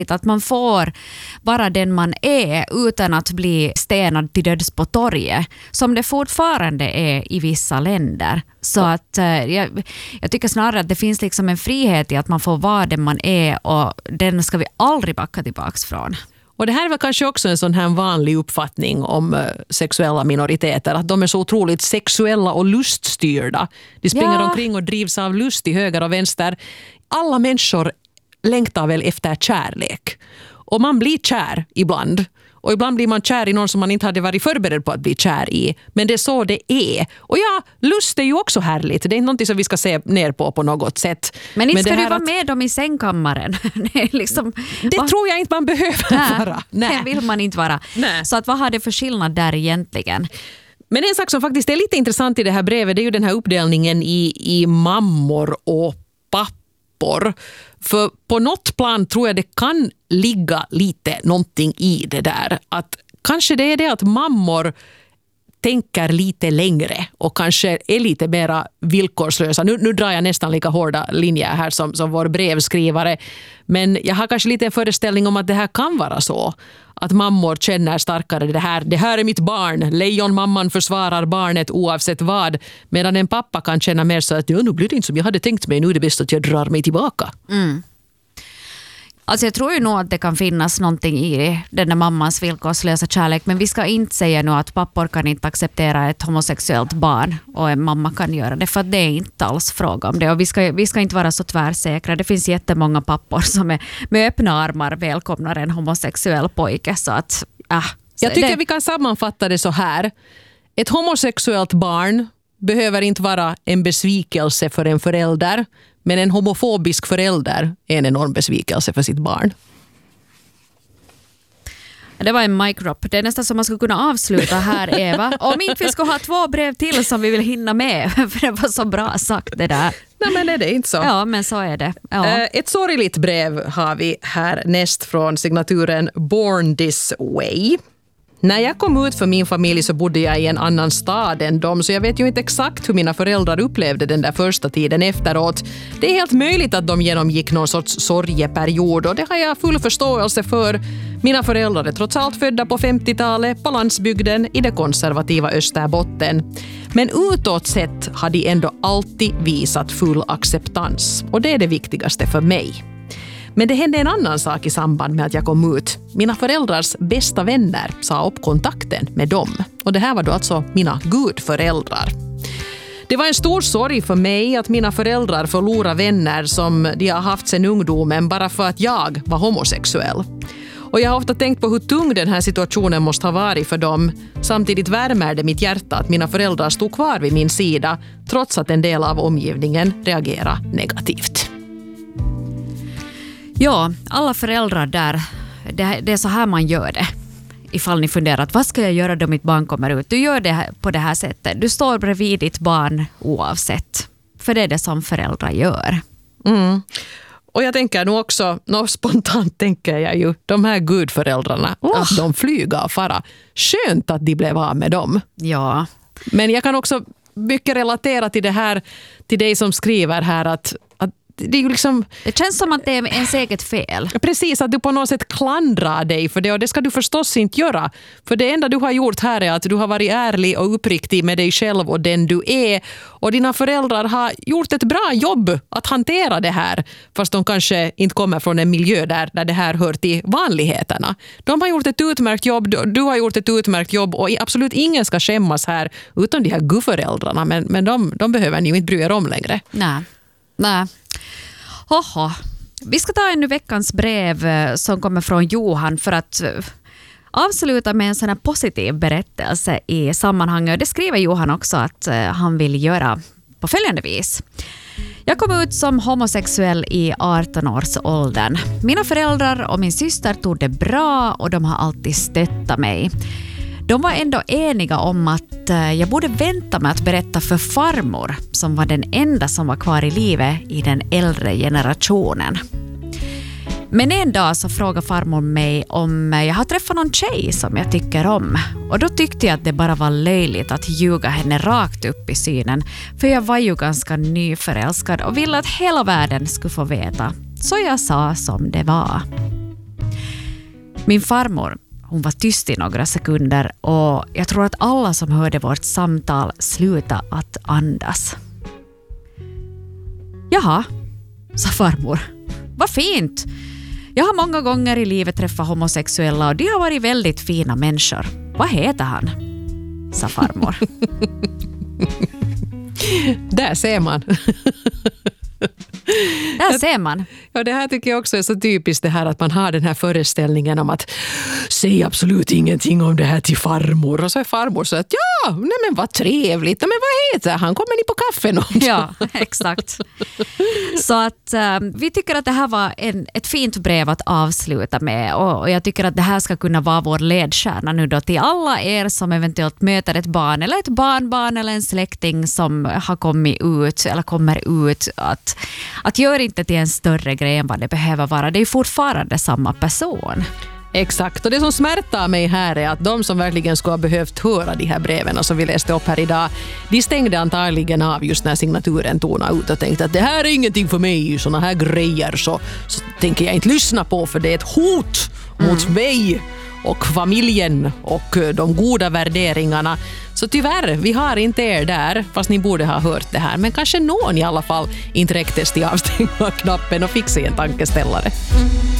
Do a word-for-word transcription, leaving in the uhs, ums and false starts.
att man får vara den man är utan att bli stenad till döds på torget, som det fortfarande är i vissa länder. Så att eh, jag, jag tycker snarare att det finns liksom en frihet i att man får vara den man är, och den ska vi aldrig backa tillbaks från. Och det här är väl kanske också en sån här vanlig uppfattning om uh, sexuella minoriteter, att de är så otroligt sexuella och luststyrda. De springer ja. omkring och drivs av lust i höger och vänster. Alla människor längtar väl efter kärlek. Och man blir kär ibland. Och ibland blir man kär i någon som man inte hade varit förberedd på att bli kär i. Men det är så det är. Och ja, lust är ju också härligt. Det är inte någonting som vi ska se ner på på något sätt. Men inte ska Men du vara att... med dem i sängkammaren. det liksom... det vad... tror jag inte man behöver Nej, vara. Nej, det vill man inte vara. Nej. Så att vad har det för skillnad där egentligen? Men en sak som faktiskt är lite intressant i det här brevet, det är ju den här uppdelningen i, i mammor och pappor. För på något plan tror jag det kan ligga lite någonting i det där. Att kanske det är det att mammor tänker lite längre och kanske är lite mera villkorslösa. Nu, nu drar jag nästan lika hårda linjer här som, som vår brevskrivare. Men jag har kanske lite en föreställning om att det här kan vara så. Att mammor känner starkare det här. Det här är mitt barn. Lejonmamman försvarar barnet oavsett vad. Medan en pappa kan känna mer så att ja, nu blir det inte som jag hade tänkt mig. Nu är det bäst att jag drar mig tillbaka. Mm. Alltså jag tror ju nog att det kan finnas någonting i den där mammans villkorslösa kärlek, men vi ska inte säga nu att pappor kan inte acceptera ett homosexuellt barn och en mamma kan göra det, för att det är inte alls fråga om det, och vi ska, vi ska inte vara så tvärsäkra. Det finns jättemånga pappor som är med öppna armar välkomnar en homosexuell pojke, så att äh, så jag tycker det... vi kan sammanfatta det så här. Ett homosexuellt barn behöver inte vara en besvikelse för en förälder, men en homofobisk förälder är en enorm besvikelse för sitt barn. Det var en mic drop. Det är nästan som man skulle kunna avsluta här, Eva. Om inte vi ska ha två brev till som vi vill hinna med, för det var så bra sagt det där. Nej, men är det inte så? Ja, men så är det. Ja. Ett sorgligt brev har vi här näst från signaturen Born This Way. När jag kom ut för min familj så bodde jag i en annan stad än dem, så jag vet ju inte exakt hur mina föräldrar upplevde den där första tiden efteråt. Det är helt möjligt att de genomgick någon sorts sorgeperiod, och det har jag full förståelse för. Mina föräldrar är trots allt födda på femtiotalet på landsbygden i det konservativa Österbotten. Men utåt sett har de ändå alltid visat full acceptans, och det är det viktigaste för mig. Men det hände en annan sak i samband med att jag kom ut. Mina föräldrars bästa vänner sa upp kontakten med dem. Och det här var då alltså mina gudföräldrar. Det var en stor sorg för mig att mina föräldrar förlorade vänner som de har haft sedan ungdomen bara för att jag var homosexuell. Och jag har ofta tänkt på hur tung den här situationen måste ha varit för dem. Samtidigt värmer det mitt hjärta att mina föräldrar stod kvar vid min sida trots att en del av omgivningen reagerade negativt. Ja, alla föräldrar där, det, det är så här man gör det. Ifall ni funderar att vad ska jag göra då mitt barn kommer ut? Du gör det på det här sättet. Du står bredvid ditt barn oavsett. För det är det som föräldrar gör. Mm. Och jag tänker nog också, nå, spontant tänker jag ju, de här gudföräldrarna, oh. att de flyga och fara. Skönt att de blev av med dem. Ja. Men jag kan också mycket relatera till det här, till dig som skriver här att det är ju liksom... Det känns som att det är en säkert fel. Precis, att du på något sätt klandrar dig för det, och det ska du förstås inte göra. För det enda du har gjort här är att du har varit ärlig och uppriktig med dig själv och den du är. Och dina föräldrar har gjort ett bra jobb att hantera det här, fast de kanske inte kommer från en miljö där, där det här hör till vanligheterna. De har gjort ett utmärkt jobb, du har gjort ett utmärkt jobb, och absolut ingen ska skämmas här utan de här gudföräldrarna. Men, men de, de behöver ni ju inte bry er om längre. Nej, nej. Hoho. Vi ska ta ännu veckans brev som kommer från Johan för att avsluta med en sån här positiv berättelse i sammanhanget. Det skriver Johan också att han vill göra på följande vis. Jag kom ut som homosexuell i arton-årsåldern. Mina föräldrar och min syster tog det bra och de har alltid stöttat mig. De var ändå eniga om att jag borde vänta med att berätta för farmor, som var den enda som var kvar i livet i den äldre generationen. Men en dag så frågade farmor mig om jag har träffat någon tjej som jag tycker om. Och då tyckte jag att det bara var löjligt att ljuga henne rakt upp i synen. För jag var ju ganska nyförälskad och ville att hela världen skulle få veta. Så jag sa som det var. Min farmor, hon var tyst i några sekunder och jag tror att alla som hörde vårt samtal slutade att andas. Jaha, sa farmor. Vad fint! Jag har många gånger i livet träffat homosexuella och de har varit väldigt fina människor. Vad heter han? Sa farmor. Där ser man. Där ser man. Ja, det här tycker jag också är så typiskt det här att man har den här föreställningen om att säg absolut ingenting om det här till farmor. Och så är farmor så att ja, nej men vad trevligt. Nej, men vad heter han? Kommer ni på kaffe någon? Ja, exakt. Så att um, vi tycker att det här var en, ett fint brev att avsluta med och, och jag tycker att det här ska kunna vara vår ledstjärna nu då till alla er som eventuellt möter ett barn eller ett barnbarn eller en släkting som har kommit ut eller kommer ut att, att gör inte till en större grej än vad det behöver vara. Det är fortfarande samma person. Exakt, och det som smärtar mig här är att de som verkligen skulle ha behövt höra de här breven som vi läste upp här idag, de stängde antagligen av just när signaturen tonade ut och tänkte att det här är ingenting för mig, såna här grejer så, så tänker jag inte lyssna på för det är ett hot mm. mot mig och familjen och de goda värderingarna. Så tyvärr, vi har inte er där, fast ni borde ha hört det här. Men kanske någon i alla fall inte räcktes till avstänga knappen och fick sig en tankeställare.